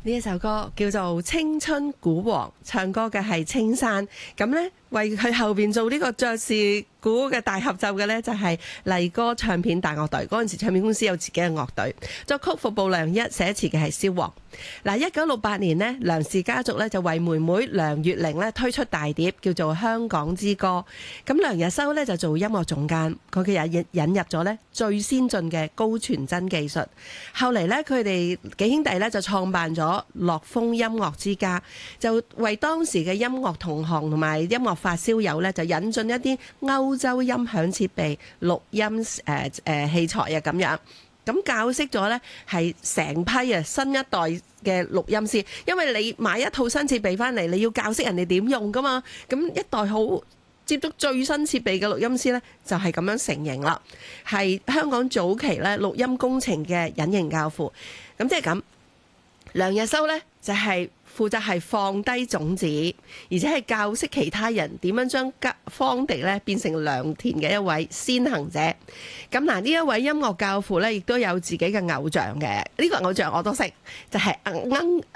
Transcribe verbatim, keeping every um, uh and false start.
呢一首歌叫做《青春鼓王》，唱歌嘅係青山。咁呢，為佢後邊做呢個爵士鼓嘅大合奏嘅呢，就係麗歌唱片大樂隊。嗰陣時唱片公司有自己嘅樂隊，作曲服部良一，寫詞嘅係蕭煌。嗱，一九六八年呢，梁氏家族呢就為妹妹梁月玲呢推出大碟，叫做《香港之歌》。咁梁日修呢就做音樂總監，佢嘅引引入咗呢最先進嘅高傳真技術。後嚟呢，佢哋幾兄弟呢就創辦咗樂風音樂之家，就為當時嘅音樂同行同埋音樂發燒友呢，就引進一啲歐洲音響設備、錄音誒誒、呃呃、器材啊咁樣。咁教識咗呢係成批啊新一代嘅錄音師，因為你買一套新設備翻嚟，你要教識人哋點用噶嘛。咁一代好接觸最新設備嘅錄音師呢，就係咁樣成型啦，係香港早期呢錄音工程嘅隱形教父。咁即係咁，梁日修呢，就係、是。負責係放低種子，而且係教識其他人點樣將荒地咧變成良田嘅一位先行者。咁嗱，呢一位音樂教父咧，亦都有自己嘅偶像嘅。呢、這個偶像我都識，就係、是、阿